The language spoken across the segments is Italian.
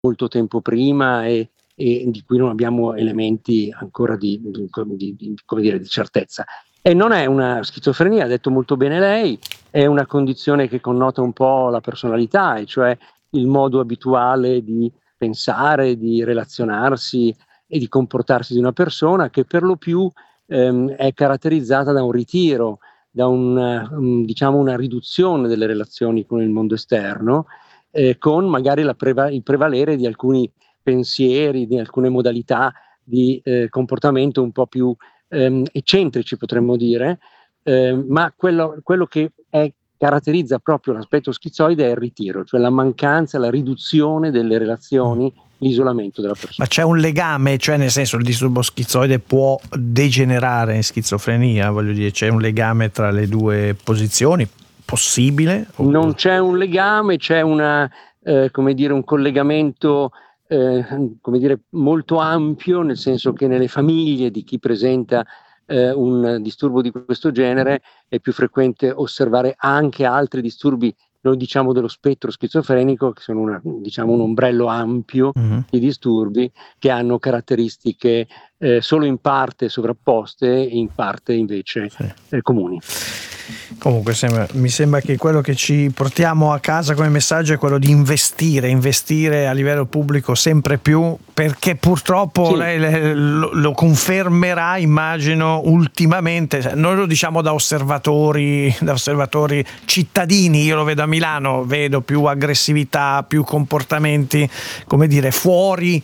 molto tempo prima e di cui non abbiamo elementi ancora come dire, di certezza. E non è una schizofrenia, ha detto molto bene lei, è una condizione che connota un po' la personalità, e cioè il modo abituale di pensare, di relazionarsi e di comportarsi di una persona, che per lo più è caratterizzata da un ritiro, da diciamo una riduzione delle relazioni con il mondo esterno, con magari il prevalere di alcuni pensieri, di alcune modalità di comportamento un po' più eccentrici, potremmo dire, ma quello che caratterizza proprio l'aspetto schizoide è il ritiro, cioè la mancanza, la riduzione delle relazioni, l'isolamento della persona. Ma c'è un legame, cioè nel senso il disturbo schizoide può degenerare in schizofrenia, voglio dire, c'è un legame tra le due posizioni? Possibile? Non c'è un legame, c'è come dire, un collegamento come dire, molto ampio, nel senso che nelle famiglie di chi presenta un disturbo di questo genere è più frequente osservare anche altri disturbi, noi diciamo dello spettro schizofrenico, che sono diciamo un ombrello ampio di disturbi che hanno caratteristiche solo in parte sovrapposte e in parte invece comuni. Comunque mi sembra che quello che ci portiamo a casa come messaggio è quello di investire a livello pubblico sempre più, perché purtroppo lei lo confermerà, immagino, ultimamente. Noi lo diciamo da osservatori cittadini, io lo vedo a Milano, vedo più aggressività, più comportamenti, come dire, fuori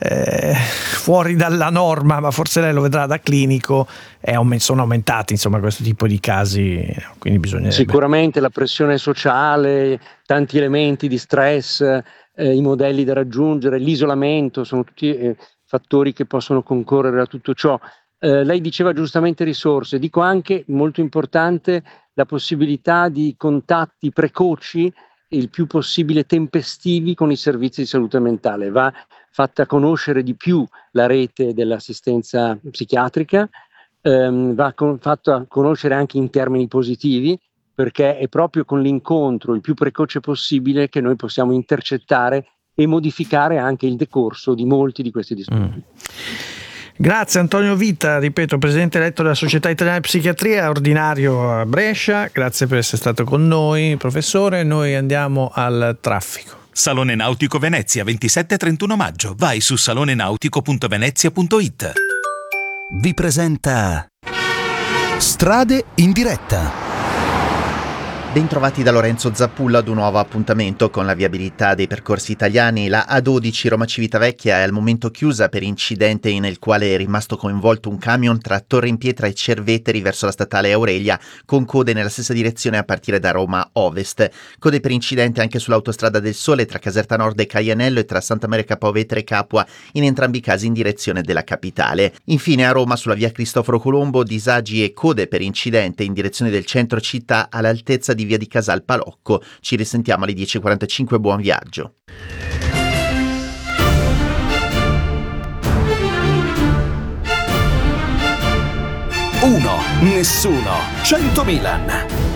dalla norma, ma forse lei lo vedrà da clinico, sono aumentati insomma questo tipo di casi, quindi bisognerebbe sicuramente la pressione sociale, tanti elementi di stress, i modelli da raggiungere, l'isolamento, sono tutti fattori che possono concorrere a tutto ciò. Lei diceva giustamente risorse, dico anche molto importante la possibilità di contatti precoci, il più possibile tempestivi con i servizi di salute mentale. Va fatta conoscere di più la rete dell'assistenza psichiatrica, va fatta conoscere anche in termini positivi, perché è proprio con l'incontro il più precoce possibile che noi possiamo intercettare e modificare anche il decorso di molti di questi disturbi. Grazie Antonio Vita, ripeto, presidente eletto della Società Italiana di Psichiatria, ordinario a Brescia. Grazie per essere stato con noi, professore. Noi andiamo al traffico. Salone Nautico Venezia, 27-31 maggio. Vai su salonenautico.venezia.it. Vi presenta Strade in diretta. Bentrovati da Lorenzo Zappulla ad un nuovo appuntamento con la viabilità dei percorsi italiani. La A12 Roma-Civitavecchia è al momento chiusa per incidente nel quale è rimasto coinvolto un camion tra Torre in Pietra e Cerveteri verso la statale Aurelia, con code nella stessa direzione a partire da Roma Ovest. Code per incidente anche sull'autostrada del Sole tra Caserta Nord e Caianello e tra Santa Maria Capua Vetere e Capua, in entrambi i casi in direzione della capitale. Infine a Roma sulla via Cristoforo Colombo disagi e code per incidente in direzione del centro città all'altezza di via di Casal Palocco. Ci risentiamo alle 10:45, buon viaggio. 1, nessuno, 100 Milan.